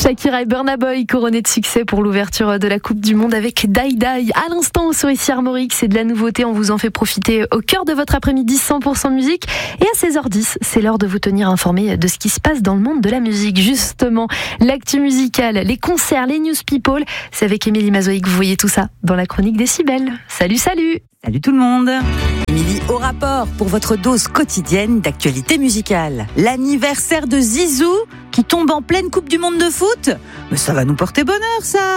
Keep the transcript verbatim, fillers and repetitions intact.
Shakira et Burna Boy couronnés de succès pour l'ouverture de la Coupe du Monde avec Die Die. À l'instant, sur ici Armorique, c'est de la nouveauté. On vous en fait profiter au cœur de votre après-midi cent pour cent musique. Et à seize heures dix, c'est l'heure de vous tenir informé de ce qui se passe dans le monde de la musique. Justement, l'actu musicale, les concerts, les news people. C'est avec Émilie Mazoï que vous voyez tout ça dans la chronique Décibel. Salut, salut! Salut tout le monde. Émilie au rapport pour votre dose quotidienne d'actualité musicale. L'anniversaire de Zizou qui tombe en pleine Coupe du Monde de foot. Mais ça va nous porter bonheur ça.